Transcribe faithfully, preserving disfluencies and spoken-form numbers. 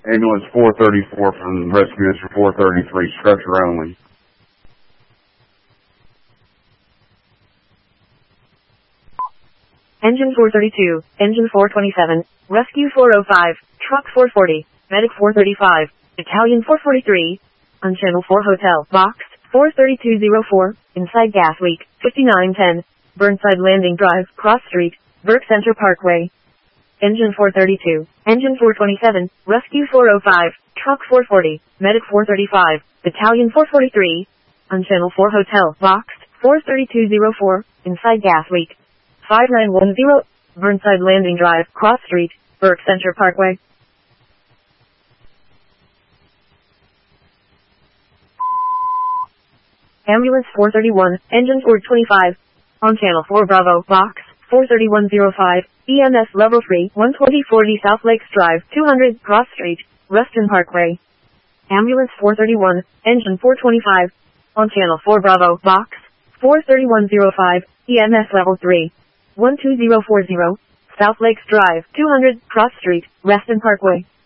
Ambulance four thirty-four from Rescue Issue four thirty-three, stretcher only. Engine four thirty-two, Engine four twenty-seven, Rescue four oh five, Truck four forty, Medic four thirty-five, Battalion four forty-three, on Channel four Hotel, Box four thirty-two oh four, inside gas leak, fifty-nine ten, Burnside Landing Drive, Cross Street, Burke Center Parkway. Engine four thirty-two, Engine four twenty-seven, Rescue four oh five, Truck four forty, Medic four thirty-five, Battalion four forty-three, on Channel four Hotel, Box four thirty-two oh four, inside gas leak, five nine one zero, Burnside Landing Drive, Cross Street, Burke Center Parkway. Ambulance four thirty-one, Engine four twenty-five, on Channel four Bravo, Box four thirty-one oh five, E M S Level three, one twenty forty South Lakes Drive, two hundred, Cross Street, Reston Parkway. Ambulance four thirty-one, Engine four twenty-five, on Channel four Bravo, Box four thirty-one oh five, E M S Level three, one two zero four zero, South Lakes Drive, two hundred, Cross Street, Reston Parkway.